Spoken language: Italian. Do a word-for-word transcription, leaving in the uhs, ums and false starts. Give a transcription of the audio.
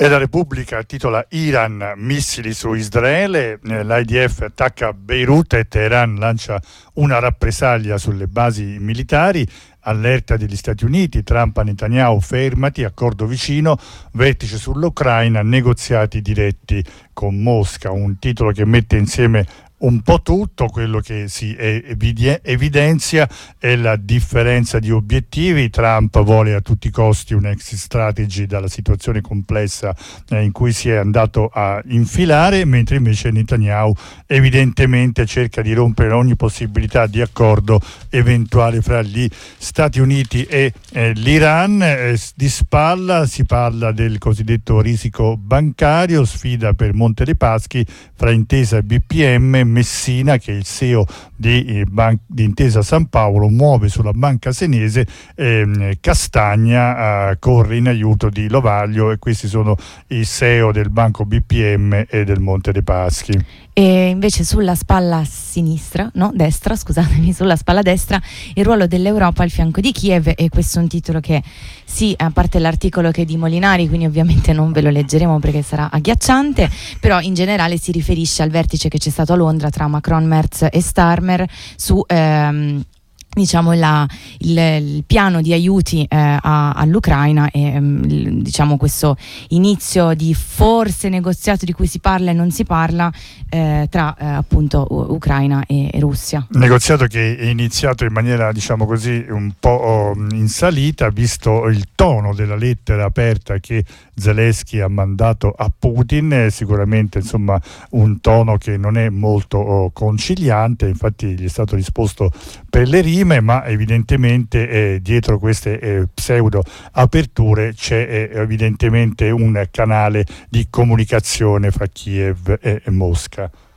E la Repubblica titola Iran, missili su Israele, l'I D F attacca Beirut e Teheran lancia una rappresaglia sulle basi militari, allerta degli Stati Uniti, Trump a Netanyahu, fermati, accordo vicino, vertice sull'Ucraina, negoziati diretti con Mosca, un titolo che mette insieme un po' tutto. Quello che si evidenzia è la differenza di obiettivi. Trump vuole a tutti i costi un exit strategy dalla situazione complessa in cui si è andato a infilare, mentre invece Netanyahu evidentemente cerca di rompere ogni possibilità di accordo eventuale fra gli Stati Uniti e eh, l'Iran. Eh, di spalla si parla del cosiddetto risico bancario, sfida per Monte dei Paschi fra Intesa e B P M. Messina, che è il C E O di, eh, Ban- di Intesa San Paolo, muove sulla banca senese, eh, Castagna eh, corre in aiuto di Lovaglio, e questi sono i C E O del banco B P M e del Monte dei Paschi. E invece sulla spalla sinistra, no, destra, scusatemi, sulla spalla destra, il ruolo dell'Europa al fianco di Kiev, e questo è un titolo che, sì, a parte l'articolo che è di Molinari, quindi ovviamente non ve lo leggeremo perché sarà agghiacciante, però in generale si riferisce al vertice che c'è stato a Londra tra Macron, Merz e Starmer su ehm, diciamo la, il, il piano di aiuti eh, a, all'Ucraina e um, il, diciamo questo inizio di forse negoziato di cui si parla e non si parla eh, tra eh, appunto U- Ucraina e, e Russia. Negoziato che è iniziato in maniera, diciamo così, un po' in salita, visto il tono della lettera aperta che Zelensky ha mandato a Putin. Sicuramente, insomma, un tono che non è molto oh, conciliante. Infatti gli è stato risposto per le rime, ma evidentemente eh, dietro queste eh, pseudo aperture c'è eh, evidentemente un canale di comunicazione fra Kiev e, e Mosca.